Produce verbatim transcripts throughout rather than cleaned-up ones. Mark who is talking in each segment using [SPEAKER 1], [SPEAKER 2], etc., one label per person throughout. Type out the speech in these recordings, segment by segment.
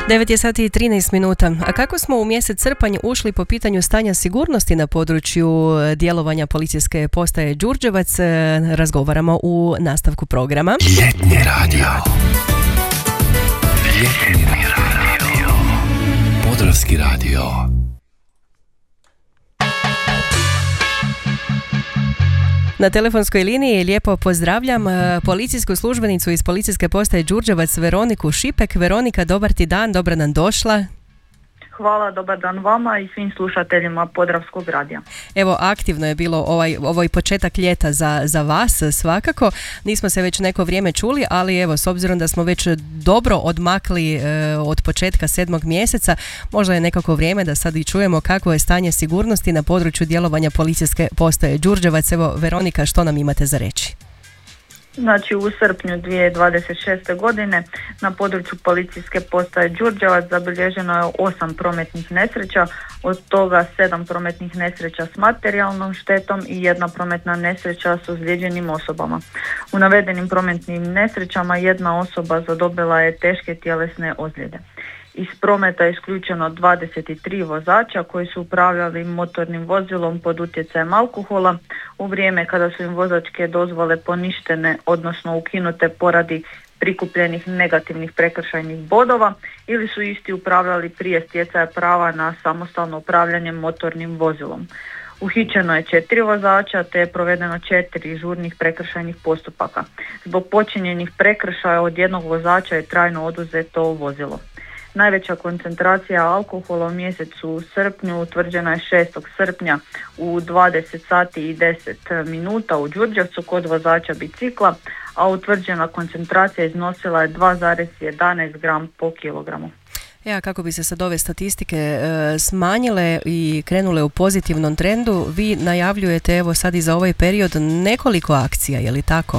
[SPEAKER 1] devet je sati i trinaest minuta. A kako smo u mjesec srpanj ušli po pitanju stanja sigurnosti na području djelovanja policijske postaje Đurđevac, razgovaramo u nastavku programa.
[SPEAKER 2] Ljetni radio. Ljetni radio. Podravski radio.
[SPEAKER 1] Na telefonskoj liniji lijepo pozdravljam policijsku službenicu iz policijske postaje Đurđevac, Veroniku Šipek. Veronika, dobar ti dan, dobro nam došla.
[SPEAKER 3] Hvala, dobar dan vama i svim slušateljima Podravskog radija.
[SPEAKER 1] Evo, aktivno je bilo ovaj, ovaj početak ljeta za, za vas svakako. Nismo se već neko vrijeme čuli, ali evo, s obzirom da smo već dobro odmakli e, od početka sedmog mjeseca, možda je nekako vrijeme da sad i čujemo kakvo je stanje sigurnosti na području djelovanja policijske postaje Đurđevac. Evo, Veronika, što nam imate za reći?
[SPEAKER 3] Znači, u srpnju dvije tisuće dvadeset šeste. godine na području policijske postaje Đurđevac zabilježeno je osam prometnih nesreća, od toga sedam prometnih nesreća s materijalnom štetom i jedna prometna nesreća s ozlijeđenim osobama. U navedenim prometnim nesrećama jedna osoba zadobila je teške tjelesne ozljede. Iz prometa je isključeno dvadeset tri vozača koji su upravljali motornim vozilom pod utjecajem alkohola u vrijeme kada su im vozačke dozvole poništene, odnosno ukinute poradi prikupljenih negativnih prekršajnih bodova, ili su isti upravljali prije stjecaja prava na samostalno upravljanje motornim vozilom. Uhićeno je četiri vozača te je provedeno četiri žurnih prekršajnih postupaka. Zbog počinjenih prekršaja od jednog vozača je trajno oduzeto vozilo. Najveća koncentracija alkohola u mjesecu srpnju utvrđena je šestog srpnja u dvadeset sati i deset minuta u Đurđevcu kod vozača bicikla, a utvrđena koncentracija iznosila je dva zarez jedanaest grama po kilogramu.
[SPEAKER 1] Ja, kako bi se sad ove statistike e, smanjile i krenule u pozitivnom trendu, vi najavljujete evo sad i za ovaj period nekoliko akcija, je li tako?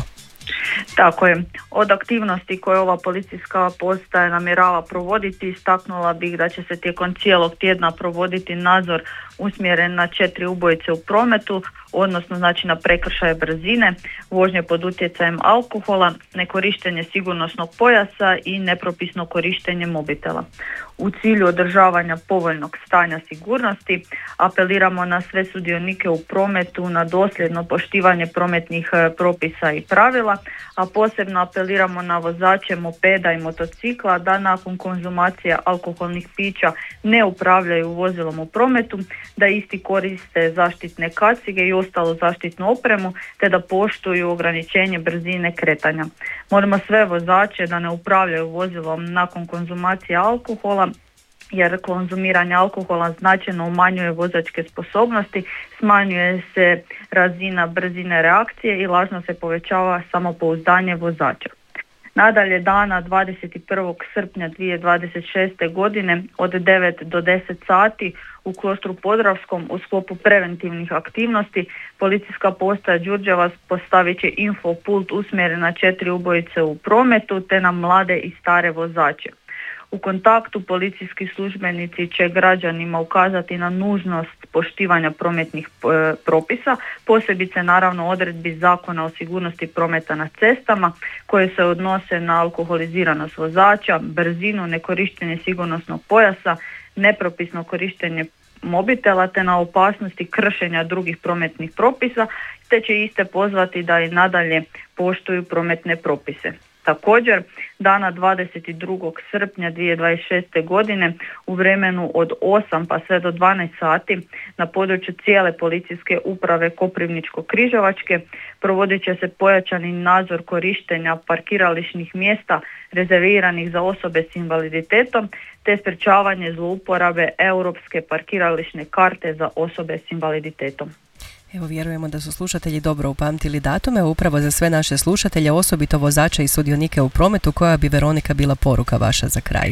[SPEAKER 3] Tako je. Od aktivnosti koje ova policijska postaja namjerava provoditi, istaknula bih da će se tijekom cijelog tjedna provoditi nadzor usmjeren na četiri ubojice u prometu, odnosno znači na prekršaje brzine, vožnje pod utjecajem alkohola, nekorištenje sigurnosnog pojasa i nepropisno korištenje mobitela. U cilju održavanja povoljnog stanja sigurnosti apeliramo na sve sudionike u prometu na dosljedno poštivanje prometnih propisa i pravila, a posebno apeliramo na vozače mopeda i motocikla da nakon konzumacije alkoholnih pića ne upravljaju vozilom u prometu, da isti koriste zaštitne kacige i ostalu zaštitnu opremu, te da poštuju ograničenje brzine kretanja. Molimo sve vozače da ne upravljaju vozilom nakon konzumacije alkohola, jer konzumiranje alkohola značajno umanjuje vozačke sposobnosti, smanjuje se razina brzine reakcije i lažno se povećava samopouzdanje vozača. Nadalje, dana dvadeset prvog srpnja dvije tisuće dvadeset šeste. godine od devet do deset sati u Klostru Podravskom u sklopu preventivnih aktivnosti policijska postaja Đurđevac postavit će infopult usmjeren na četiri ubojice u prometu te na mlade i stare vozače. U kontaktu policijski službenici će građanima ukazati na nužnost poštivanja prometnih e, propisa, posebice naravno odredbi Zakona o sigurnosti prometa na cestama koje se odnose na alkoholiziranost vozača, brzinu, nekorištenje sigurnosnog pojasa, nepropisno korištenje mobitela te na opasnosti kršenja drugih prometnih propisa, te će iste pozvati da i nadalje poštuju prometne propise. Također, dana dvadeset drugog srpnja dvije tisuće dvadeset šeste. godine u vremenu od osam pa sve do dvanaest sati na području cijele policijske uprave Koprivničko-Križevačke provodit će se pojačani nadzor korištenja parkirališnih mjesta rezerviranih za osobe s invaliditetom te sprječavanje zlouporabe europske parkirališne karte za osobe s invaliditetom.
[SPEAKER 1] Evo, vjerujemo da su slušatelji dobro upamtili datume, upravo za sve naše slušatelje, osobito vozače i sudionike u prometu. Koja bi, Veronika, bila poruka vaša za kraj?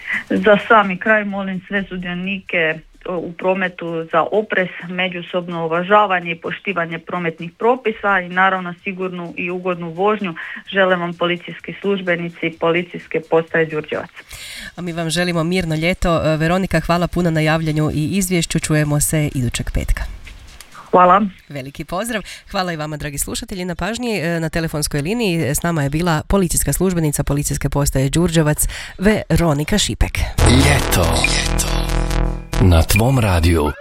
[SPEAKER 3] Za sami kraj molim sve sudionike u prometu za oprez, međusobno uvažavanje i poštivanje prometnih propisa i naravno sigurnu i ugodnu vožnju žele vam policijski službenici i policijske postaje Đurđevac.
[SPEAKER 1] A mi vam želimo mirno ljeto. Veronika, hvala puno na javljanju i izvješću. Čujemo se idućeg petka.
[SPEAKER 3] Hvala.
[SPEAKER 1] Veliki pozdrav. Hvala i vama, dragi slušatelji, na pažnji. Na telefonskoj liniji s nama je bila policijska službenica policijske postaje Đurđevac Veronika Šipek.
[SPEAKER 2] Ljeto. Ljeto. Na tvom radiju.